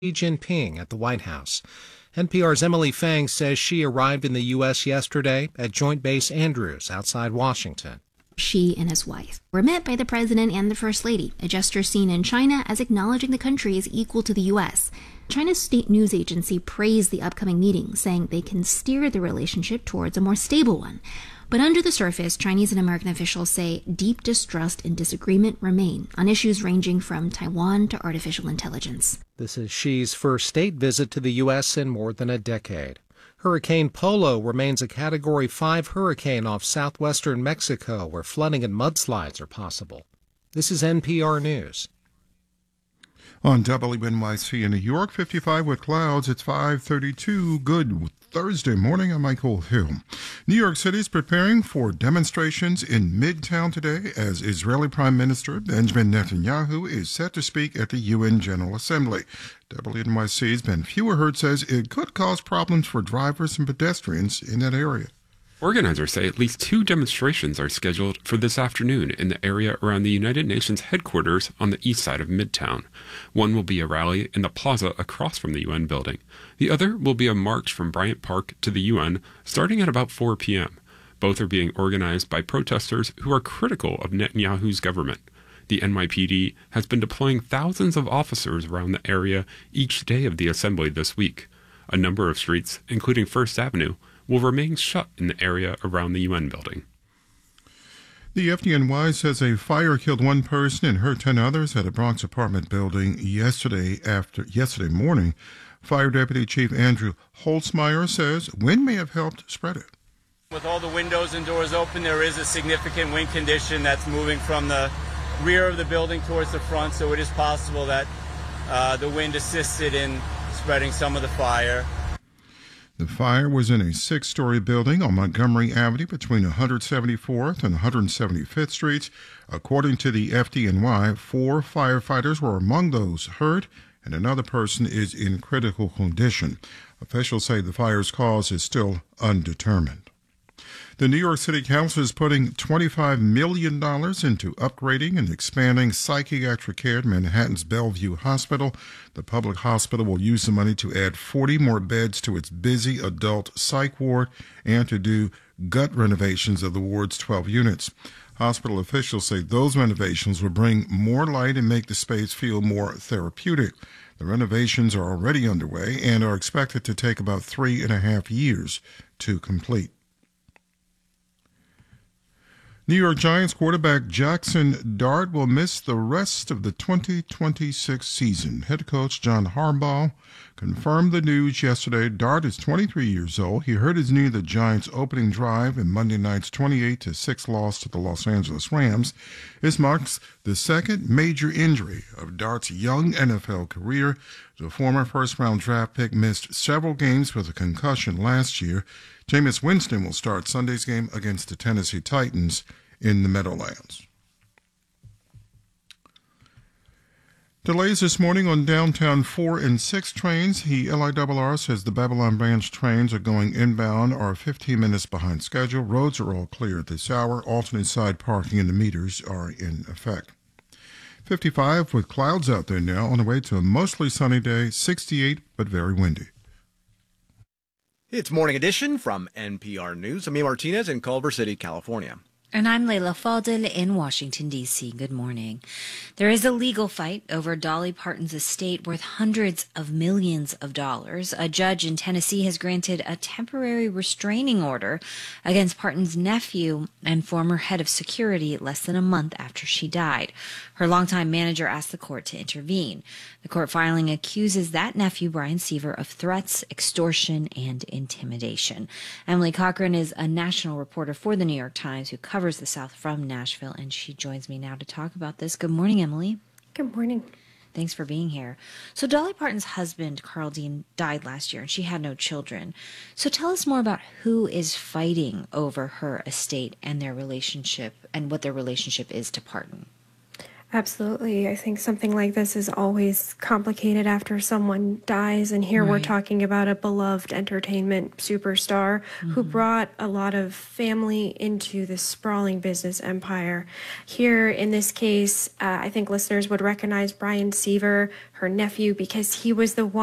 Xi Jinping at the White House. NPR's Emily Fang says she arrived in the U.S. yesterday at Joint Base Andrews outside Washington. Xi and his wife were met by the president and the first lady, a gesture seen in China as acknowledging the country is equal to the U.S. China's state news agency praised the upcoming meeting, saying they can steer the relationship towards a more stable one. But under the surface, Chinese and American officials say deep distrust and disagreement remain on issues ranging from Taiwan to artificial intelligence. This is Xi's first state visit to the U.S. in more than a decade. Hurricane Polo remains a Category 5 hurricane off southwestern Mexico, where flooding and mudslides are possible. This is NPR News. On WNYC in New York, 55 with clouds. It's 5:32. Good Thursday morning. I'm Michael Hill. New York City is preparing for demonstrations in Midtown today as Israeli Prime Minister Benjamin Netanyahu is set to speak at the UN General Assembly. WNYC's Ben Feuerherd says it could cause problems for drivers and pedestrians in that area. Organizers say at least 2 demonstrations are scheduled for this afternoon in the area around the United Nations headquarters on the east side of Midtown. One will be a rally in the plaza across from the UN building. The other will be a march from Bryant Park to the UN starting at about 4 p.m. Both are being organized by protesters who are critical of Netanyahu's government. The NYPD has been deploying thousands of officers around the area each day of the assembly this week. A number of streets, including First Avenue, will remain shut in the area around the UN building. The FDNY says a fire killed 1 person and hurt 10 others at a Bronx apartment building yesterday morning. Fire Deputy Chief Andrew Holzmeyer says wind may have helped spread it. With all the windows and doors open, there is a significant wind condition that's moving from the rear of the building towards the front, so it is possible that the wind assisted in spreading some of the fire. The fire was in a 6-story building on Montgomery Avenue between 174th and 175th Streets. According to the FDNY, 4 firefighters were among those hurt, and another person is in critical condition. Officials say the fire's cause is still undetermined. The New York City Council is putting $25 million into upgrading and expanding psychiatric care at Manhattan's Bellevue Hospital. The public hospital will use the money to add 40 more beds to its busy adult psych ward and to do gut renovations of the ward's 12 units. Hospital officials say those renovations will bring more light and make the space feel more therapeutic. The renovations are already underway and are expected to take about 3.5 years to complete. New York Giants quarterback Jackson Dart will miss the rest of the 2026 season. Head coach John Harbaugh confirmed the news yesterday. Dart is 23 years old. He hurt his knee in the Giants' opening drive in Monday night's 28-6 loss to the Los Angeles Rams. This marks the second major injury of Dart's young NFL career. The former first-round draft pick missed several games with a concussion last year. Jameis Winston will start Sunday's game against the Tennessee Titans in the Meadowlands. Delays this morning on downtown 4 and 6 trains. The LIRR says the Babylon Branch trains are going inbound are 15 minutes behind schedule. Roads are all clear at this hour. Alternate side parking and the meters are in effect. 55 with clouds out there now on the way to a mostly sunny day, 68 but very windy. It's Morning Edition from NPR News. I'm Ian Martinez in Culver City, California. And I'm Leila Fadel in Washington, D.C. Good morning. There is a legal fight over Dolly Parton's estate worth hundreds of millions of dollars. A judge in Tennessee has granted a temporary restraining order against Parton's nephew and former head of security less than a month after she died. Her longtime manager asked the court to intervene. The court filing accuses that nephew, Brian Seaver, of threats, extortion, and intimidation. Emily Cochran is a national reporter for the New York Times who covers the South from Nashville, and she joins me now to talk about this. Good morning, Emily. Good morning. Thanks for being here. So Dolly Parton's husband, Carl Dean, died last year, and she had no children. So tell us more about who is fighting over her estate and their relationship, and what their relationship is to Parton. Absolutely. I think something like this is always complicated after someone dies. And here we're talking about a beloved entertainment superstar who brought a lot of family into this sprawling business empire. Here in this case, I think listeners would recognize Brian Seaver, her nephew, because he was the one